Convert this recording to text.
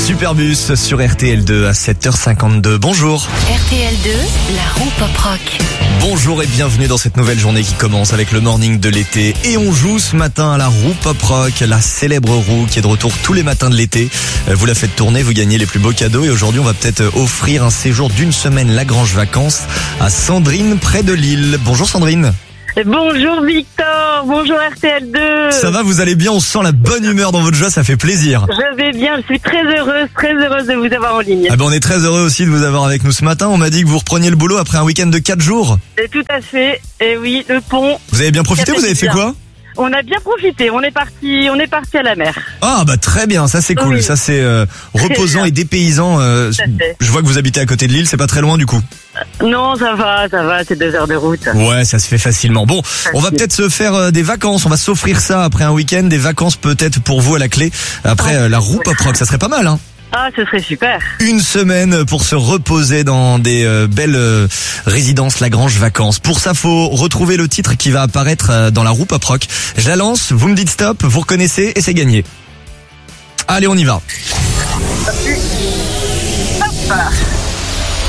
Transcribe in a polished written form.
Superbus sur RTL2 à 7h52. Bonjour. RTL2, la roue pop rock. Bonjour et bienvenue dans cette nouvelle journée qui commence avec le morning de l'été. Et on joue ce matin à la roue pop rock, la célèbre roue qui est de retour tous les matins de l'été. Vous la faites tourner, vous gagnez les plus beaux cadeaux. Et aujourd'hui, on va peut-être offrir un séjour d'une semaine Lagrange Vacances à Sandrine près de Lille. Bonjour Sandrine. Bonjour Victor, bonjour RTL2. Ça va, vous allez bien, on sent la bonne humeur dans votre joie, ça fait plaisir. Je vais bien, je suis très heureuse de vous avoir en ligne. Ah ben on est très heureux aussi de vous avoir avec nous ce matin. On m'a dit que vous repreniez le boulot après un week-end de 4 jours. Et tout à fait, et oui, le pont. Vous avez bien profité, vous avez fait quoi ? On a bien profité, on est parti à la mer. Ah bah très bien, ça c'est cool, Oui. ça c'est reposant et dépaysant. Je vois que vous habitez à côté de Lille, c'est pas très loin du coup. Non, ça va, c'est 2 heures de route. Ouais, ça se fait facilement. Bon, on va peut-être se faire des vacances, on va s'offrir ça après un week-end, des vacances peut-être pour vous à la clé, après la roue pop rock, ça serait pas mal hein. Ah, ce serait super. Une semaine pour se reposer dans des belles résidences Lagrange Vacances. Pour ça, faut retrouver le titre qui va apparaître dans la roue pop rock. Je la lance, vous me dites stop, vous reconnaissez et c'est gagné. Allez, on y va. Hop.